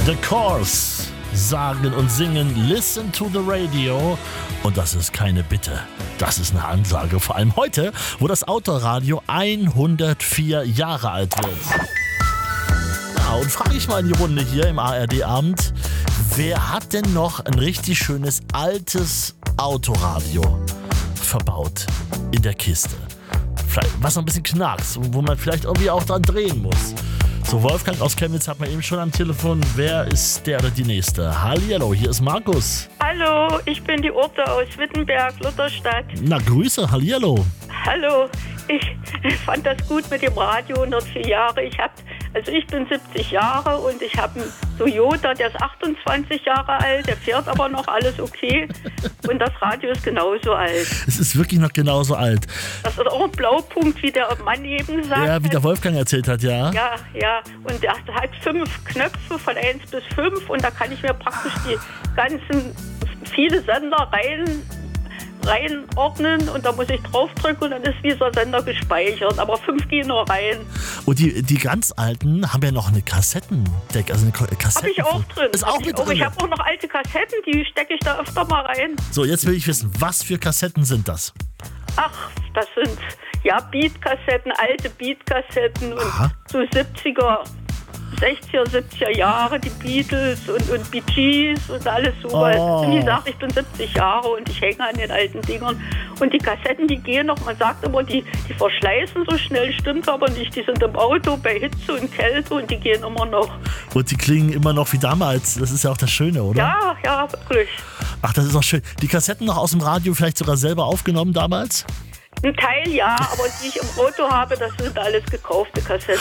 The Corrs sagen und singen Listen to the Radio. Und das ist keine Bitte, das ist eine Ansage. Vor allem heute, wo das Autoradio 104 Jahre alt wird. Ja, und frage ich mal in die Runde hier im ARD-Abend, wer hat denn noch ein richtig schönes altes Autoradio verbaut in der Kiste? Vielleicht, was noch ein bisschen knackst, wo man vielleicht irgendwie auch dran drehen muss. So, Wolfgang aus Chemnitz hat man eben schon am Telefon. Wer ist der oder die Nächste? Hallihallo, hier ist Markus. Hallo, ich bin die Urte aus Wittenberg, Lutherstadt. Na, Grüße, hallihallo. Hallo, ich fand das gut mit dem Radio, 104 Jahre. Ich bin 70 Jahre und ich habe einen Toyota, der ist 28 Jahre alt, der fährt aber noch alles okay. Und das Radio ist genauso alt. Es ist wirklich noch genauso alt. Das ist auch ein Blaupunkt, wie der Mann eben gesagt Ja, wie der Wolfgang erzählt hat, ja. Ja. Und der hat 5 Knöpfe von 1 bis 5 und da kann ich mir praktisch die ganzen, viele Sender reinordnen und da muss ich draufdrücken und dann ist dieser Sender gespeichert. Aber 5 gehen nur rein. Und die ganz alten haben ja noch eine Kassettendeck, also eine Kassette. Habe ich auch drin. Ist auch mit drin. Ich habe auch noch alte Kassetten, die stecke ich da öfter mal rein. So, jetzt will ich wissen, was für Kassetten sind das? Ach, das sind Beat-Kassetten, alte Beat-Kassetten und so 70er, 60er, 70er Jahre, die Beatles und Bee Gees und alles sowas. Oh. Wie gesagt, ich bin 70 Jahre und ich hänge an den alten Dingern. Und die Kassetten, die gehen noch, man sagt immer, die verschleißen so schnell, stimmt aber nicht. Die sind im Auto bei Hitze und Kälte und die gehen immer noch. Und die klingen immer noch wie damals. Das ist ja auch das Schöne, oder? Ja, wirklich. Ach, das ist auch schön. Die Kassetten noch aus dem Radio vielleicht sogar selber aufgenommen damals? Ein Teil ja, aber die ich im Auto habe, das sind alles gekaufte Kassetten.